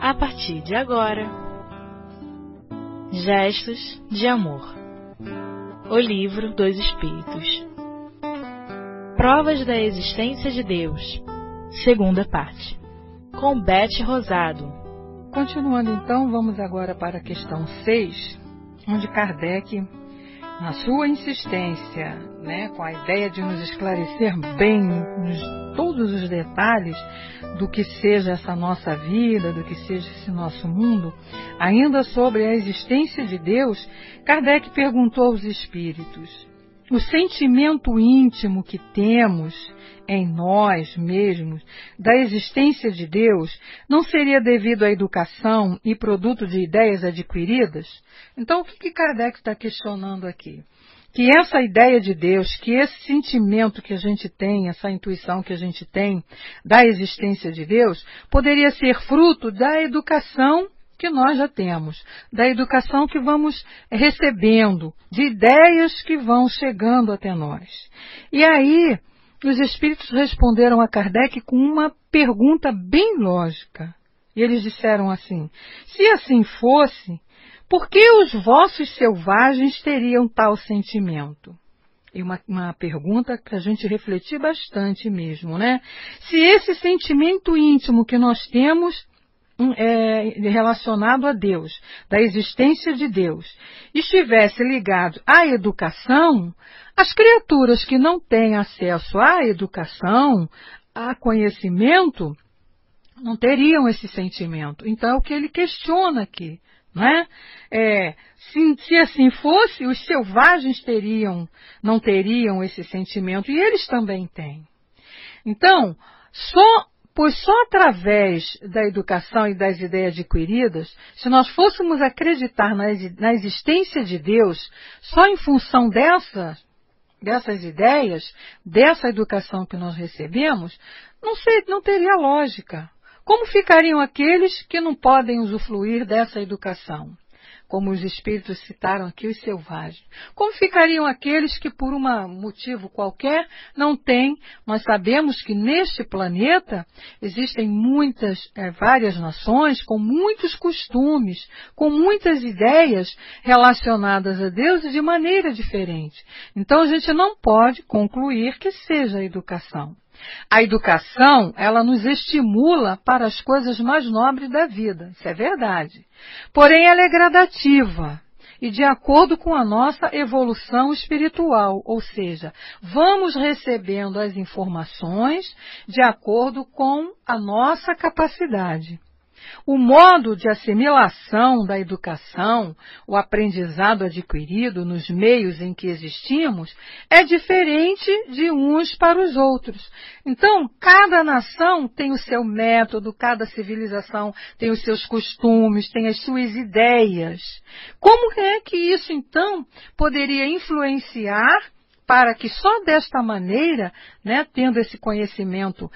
a partir de agora. Gestos de Amor. O Livro dos Espíritos. Provas da Existência de Deus. Segunda parte. Com Beth Rosado. Continuando então, vamos agora para a questão 6, onde Kardec, na sua insistência, com a ideia de nos esclarecer bem todos os detalhes do que seja essa nossa vida, do que seja esse nosso mundo, ainda sobre a existência de Deus, Kardec perguntou aos espíritos: o sentimento íntimo que temos em nós mesmos da existência de Deus não seria devido à educação e produto de ideias adquiridas? Então, o que Kardec está questionando aqui? Que essa ideia de Deus, que esse sentimento que a gente tem, essa intuição que a gente tem da existência de Deus, poderia ser fruto da educação que nós já temos, da educação que vamos recebendo, de ideias que vão chegando até nós. E aí, os espíritos responderam a Kardec com uma pergunta bem lógica. E eles disseram assim: se assim fosse, por que os vossos selvagens teriam tal sentimento? E uma pergunta para a gente refletir bastante mesmo, né? Se esse sentimento íntimo que nós temos relacionado a Deus, da existência de Deus, estivesse ligado à educação, as criaturas que não têm acesso à educação, a conhecimento, não teriam esse sentimento. Então é o que ele questiona aqui, né? Se assim fosse, os selvagens não teriam esse sentimento, e eles também têm. Então, pois só através da educação e das ideias adquiridas, se nós fôssemos acreditar na existência de Deus, só em função dessas ideias, dessa educação que nós recebemos, não teria lógica. Como ficariam aqueles que não podem usufruir dessa educação? Como os espíritos citaram aqui, os selvagens. Como ficariam aqueles que, por um motivo qualquer, não têm? Nós sabemos que neste planeta existem várias nações com muitos costumes, com muitas ideias relacionadas a Deus de maneira diferente. Então a gente não pode concluir que seja a educação. A educação, ela nos estimula para as coisas mais nobres da vida, isso é verdade. Porém, ela é gradativa e de acordo com a nossa evolução espiritual, ou seja, vamos recebendo as informações de acordo com a nossa capacidade. O modo de assimilação da educação, o aprendizado adquirido nos meios em que existimos, é diferente de uns para os outros. Então, cada nação tem o seu método, cada civilização tem os seus costumes, tem as suas ideias. Como é que isso, então, poderia influenciar para que só desta maneira, tendo esse conhecimento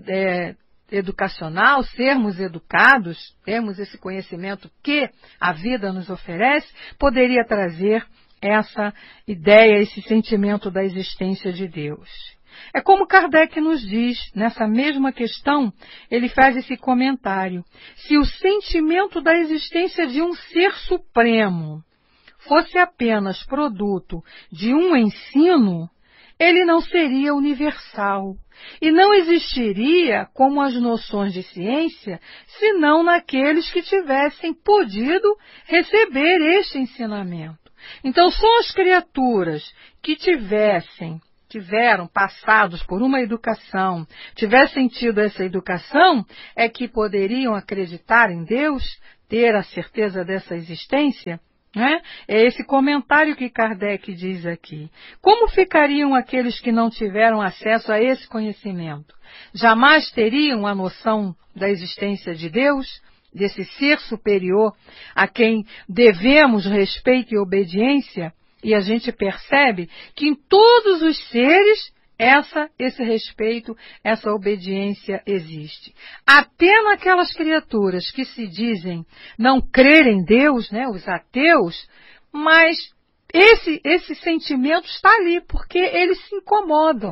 educacional, sermos educados, termos esse conhecimento que a vida nos oferece, poderia trazer essa ideia, esse sentimento da existência de Deus. É como Kardec nos diz, nessa mesma questão, ele faz esse comentário: se o sentimento da existência de um ser supremo fosse apenas produto de um ensino, ele não seria universal e não existiria como as noções de ciência, senão naqueles que tivessem podido receber este ensinamento. Então, só as criaturas que tiveram passados por uma educação, tivessem tido essa educação, é que poderiam acreditar em Deus, ter a certeza dessa existência. É esse comentário que Kardec diz aqui. Como ficariam aqueles que não tiveram acesso a esse conhecimento? Jamais teriam a noção da existência de Deus, desse ser superior a quem devemos respeito e obediência? E a gente percebe que em todos os seres esse respeito, essa obediência existe. Até naquelas criaturas que se dizem não crer em Deus, os ateus, mas esse sentimento está ali, porque eles se incomodam.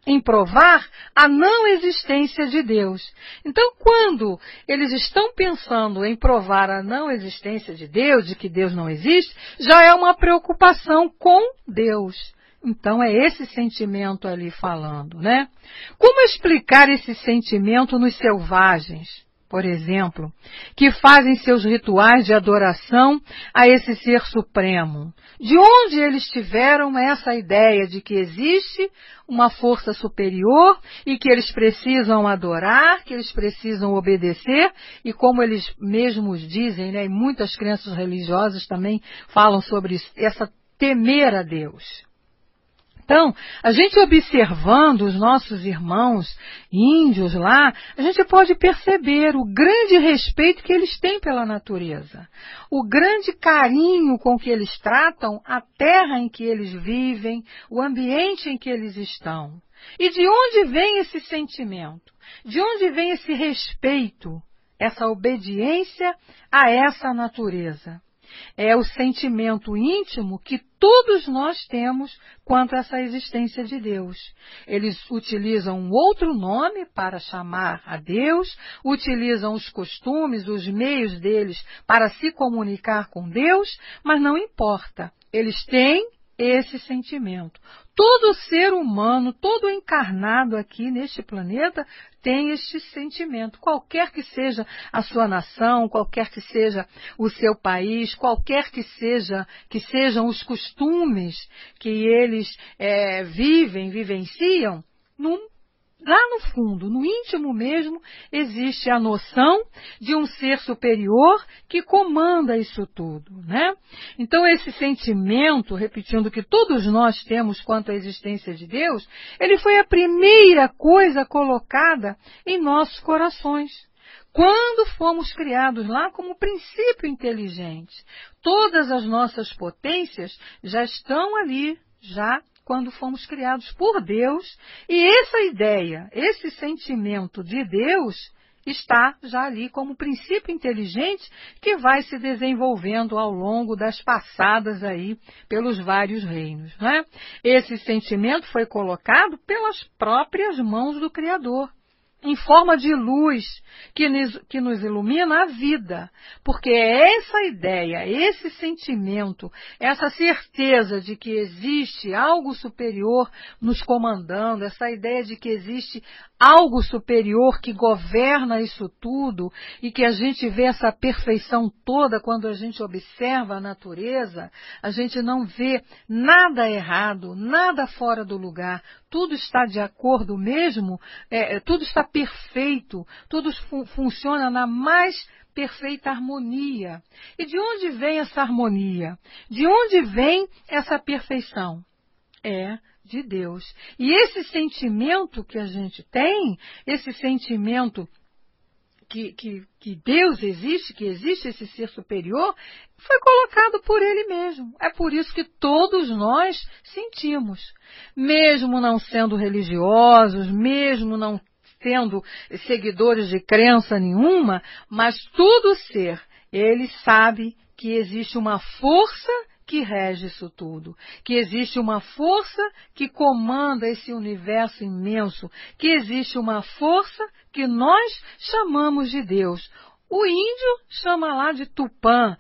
em provar a não existência de Deus. Então, quando eles estão pensando em provar a não existência de Deus, de que Deus não existe, já é uma preocupação com Deus. Então, é esse sentimento ali falando, né? Como explicar esse sentimento nos selvagens, por exemplo, que fazem seus rituais de adoração a esse ser supremo? De onde eles tiveram essa ideia de que existe uma força superior e que eles precisam adorar, que eles precisam obedecer, e como eles mesmos dizem, né, e muitas crenças religiosas também falam sobre isso, essa temer a Deus. Então, a gente observando os nossos irmãos índios lá, a gente pode perceber o grande respeito que eles têm pela natureza, o grande carinho com que eles tratam a terra em que eles vivem, o ambiente em que eles estão. E de onde vem esse sentimento? De onde vem esse respeito, essa obediência a essa natureza? É o sentimento íntimo que todos nós temos quanto a essa existência de Deus. Eles utilizam um outro nome para chamar a Deus, utilizam os costumes, os meios deles para se comunicar com Deus, mas não importa, eles têm esse sentimento. Todo ser humano, todo encarnado aqui neste planeta tem este sentimento. Qualquer que seja a sua nação, qualquer que seja o seu país, qualquer que sejam os costumes que eles vivenciam, lá no fundo, no íntimo mesmo, existe a noção de um ser superior que comanda isso tudo, né? Então, esse sentimento, repetindo que todos nós temos quanto à existência de Deus, ele foi a primeira coisa colocada em nossos corações. Quando fomos criados lá como princípio inteligente, todas as nossas potências já estão ali, já quando fomos criados por Deus, e essa ideia, esse sentimento de Deus está já ali como princípio inteligente que vai se desenvolvendo ao longo das passadas aí pelos vários reinos, né? Esse sentimento foi colocado pelas próprias mãos do Criador, em forma de luz que nos ilumina a vida, porque é essa ideia, esse sentimento, essa certeza de que existe algo superior nos comandando, essa ideia de que existe algo superior que governa isso tudo e que a gente vê essa perfeição toda quando a gente observa a natureza, a gente não vê nada errado, nada fora do lugar, tudo está de acordo mesmo, tudo está perfeito, tudo funciona na mais perfeita harmonia. E de onde vem essa harmonia? De onde vem essa perfeição? É de Deus. E esse sentimento que a gente tem, esse sentimento que Deus existe, que existe esse ser superior, foi colocado por Ele mesmo. É por isso que todos nós sentimos. Mesmo não sendo religiosos, mesmo não tendo seguidores de crença nenhuma, mas todo ser, ele sabe que existe uma força que rege isso tudo, que existe uma força que comanda esse universo imenso, que existe uma força que nós chamamos de Deus. O índio chama lá de Tupã,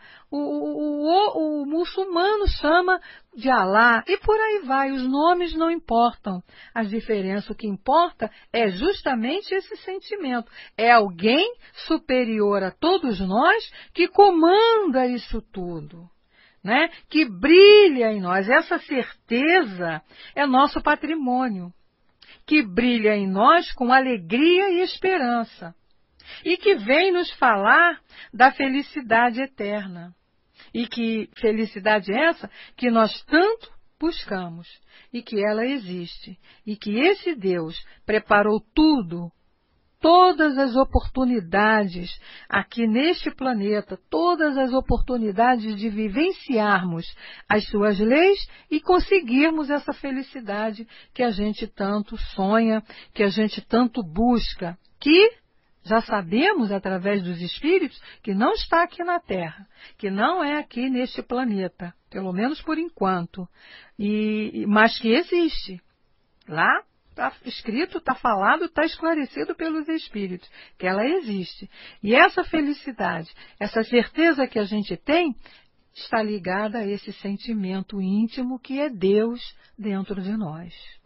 o muçulmano chama de Alá, e por aí vai, os nomes não importam. As diferenças, o que importa é justamente esse sentimento. É alguém superior a todos nós que comanda isso tudo, né? Que brilha em nós. Essa certeza é nosso patrimônio, que brilha em nós com alegria e esperança, e que vem nos falar da felicidade eterna. E que felicidade é essa que nós tanto buscamos, e que ela existe, e que esse Deus preparou tudo, todas as oportunidades aqui neste planeta, todas as oportunidades de vivenciarmos as suas leis e conseguirmos essa felicidade que a gente tanto sonha, que a gente tanto busca, que já sabemos através dos espíritos que não está aqui na Terra, que não é aqui neste planeta, pelo menos por enquanto, mas que existe lá está escrito, está falado, está esclarecido pelos Espíritos, que ela existe. E essa felicidade, essa certeza que a gente tem, está ligada a esse sentimento íntimo que é Deus dentro de nós.